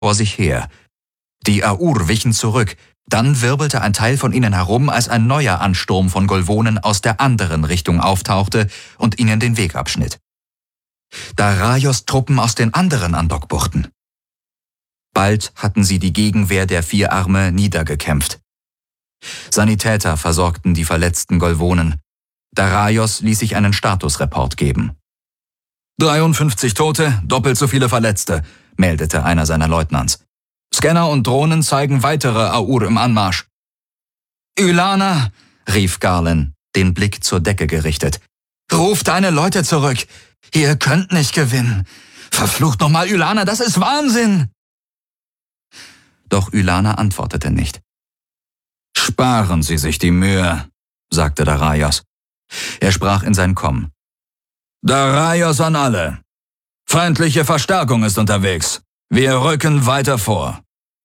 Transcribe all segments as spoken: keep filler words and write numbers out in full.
vor sich her. Die Aur wichen zurück, dann wirbelte ein Teil von ihnen herum, als ein neuer Ansturm von Golvonen aus der anderen Richtung auftauchte und ihnen den Weg abschnitt. Daraios Truppen aus den anderen Andockbuchten. Bald hatten sie die Gegenwehr der vier Arme niedergekämpft. Sanitäter versorgten die verletzten Golvonen. Daraios ließ sich einen Statusreport geben. dreiundfünfzig Tote, doppelt so viele Verletzte, meldete einer seiner Leutnants. Scanner und Drohnen zeigen weitere Aur im Anmarsch. Ylana, rief Garland, den Blick zur Decke gerichtet. Ruf deine Leute zurück. Ihr könnt nicht gewinnen. Verflucht nochmal, Ylana, das ist Wahnsinn. Doch Ylana antwortete nicht. Sparen Sie sich die Mühe, sagte Daraios. Er sprach in sein Komm. Daraios an alle. Feindliche Verstärkung ist unterwegs. Wir rücken weiter vor.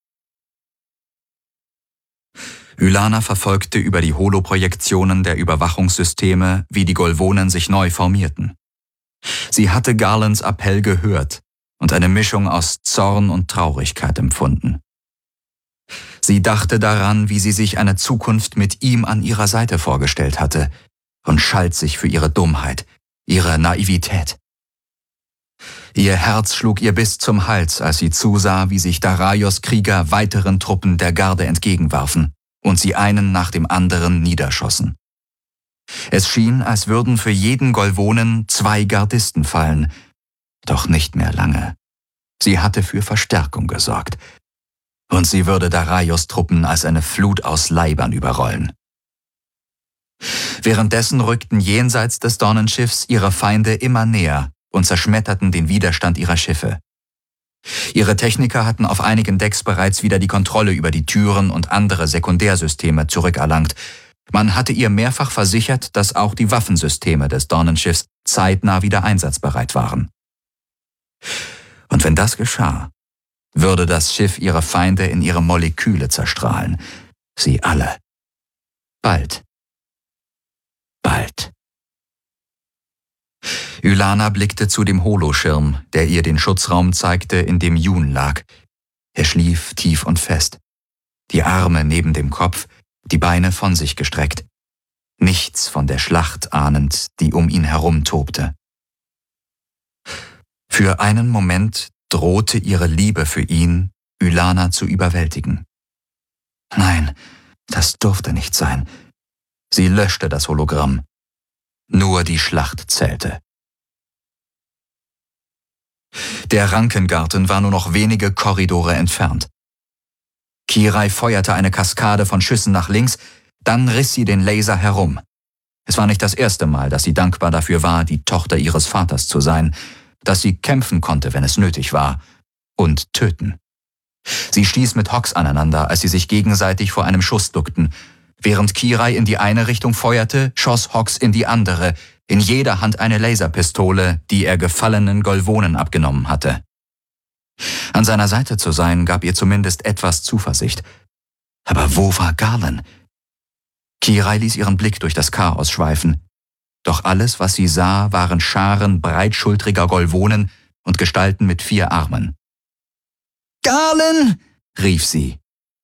Ylana verfolgte über die Holoprojektionen der Überwachungssysteme, wie die Golvonen sich neu formierten. Sie hatte Garlands Appell gehört und eine Mischung aus Zorn und Traurigkeit empfunden. Sie dachte daran, wie sie sich eine Zukunft mit ihm an ihrer Seite vorgestellt hatte, und schalt sich für ihre Dummheit, ihre Naivität. Ihr Herz schlug ihr bis zum Hals, als sie zusah, wie sich Daraios Krieger weiteren Truppen der Garde entgegenwarfen und sie einen nach dem anderen niederschossen. Es schien, als würden für jeden Golvonen zwei Gardisten fallen, doch nicht mehr lange. Sie hatte für Verstärkung gesorgt, und sie würde Daraios Truppen als eine Flut aus Leibern überrollen. Währenddessen rückten jenseits des Dornenschiffs ihre Feinde immer näher und zerschmetterten den Widerstand ihrer Schiffe. Ihre Techniker hatten auf einigen Decks bereits wieder die Kontrolle über die Türen und andere Sekundärsysteme zurückerlangt. Man hatte ihr mehrfach versichert, dass auch die Waffensysteme des Dornenschiffs zeitnah wieder einsatzbereit waren. Und wenn das geschah, würde das Schiff ihre Feinde in ihre Moleküle zerstrahlen. Sie alle. Bald. Bald. Ylana blickte zu dem Holoschirm, der ihr den Schutzraum zeigte, in dem Jun lag. Er schlief tief und fest. Die Arme neben dem Kopf, die Beine von sich gestreckt. Nichts von der Schlacht ahnend, die um ihn herum tobte. Für einen Moment drohte ihre Liebe für ihn, Ylana zu überwältigen. Nein, das durfte nicht sein. Sie löschte das Hologramm. Nur die Schlacht zählte. Der Rankengarten war nur noch wenige Korridore entfernt. Kirai feuerte eine Kaskade von Schüssen nach links, dann riss sie den Laser herum. Es war nicht das erste Mal, dass sie dankbar dafür war, die Tochter ihres Vaters zu sein, dass sie kämpfen konnte, wenn es nötig war, und töten. Sie stieß mit Hox aneinander, als sie sich gegenseitig vor einem Schuss duckten. Während Kirai in die eine Richtung feuerte, schoss Hox in die andere, in jeder Hand eine Laserpistole, die er gefallenen Golvonen abgenommen hatte. An seiner Seite zu sein, gab ihr zumindest etwas Zuversicht. Aber wo war Garland? Kirai ließ ihren Blick durch das Chaos schweifen. Doch alles, was sie sah, waren Scharen breitschultriger Golvonen und Gestalten mit vier Armen. »Garland!« rief sie.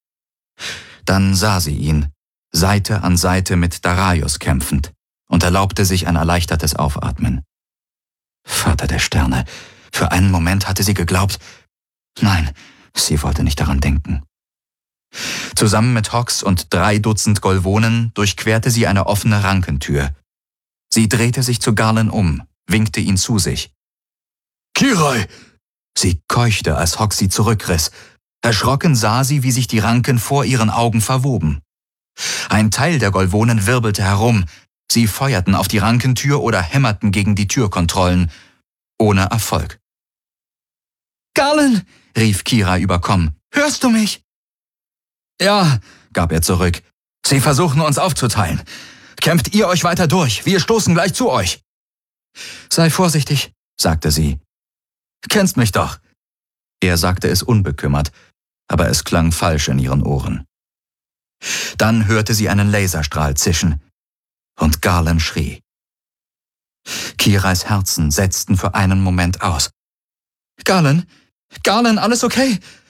Dann sah sie ihn, Seite an Seite mit Daraios kämpfend, und erlaubte sich ein erleichtertes Aufatmen. Vater der Sterne, für einen Moment hatte sie geglaubt, nein, sie wollte nicht daran denken. Zusammen mit Hox und drei Dutzend Golvonen durchquerte sie eine offene Rankentür. Sie drehte sich zu Garland um, winkte ihn zu sich. »Kirai!« Sie keuchte, als Hox sie zurückriss. Erschrocken sah sie, wie sich die Ranken vor ihren Augen verwoben. Ein Teil der Golvonen wirbelte herum. Sie feuerten auf die Rankentür oder hämmerten gegen die Türkontrollen. Ohne Erfolg. »Garland«, rief Kirai überkommen, »hörst du mich?« »Ja«, gab er zurück. »Sie versuchen uns aufzuteilen. Kämpft ihr euch weiter durch, wir stoßen gleich zu euch.« »Sei vorsichtig«, sagte sie. »Kennst mich doch.« Er sagte es unbekümmert, aber es klang falsch in ihren Ohren. Dann hörte sie einen Laserstrahl zischen, und Garland schrie. Kirais Herzen setzten für einen Moment aus. »Garland? Garland, alles okay?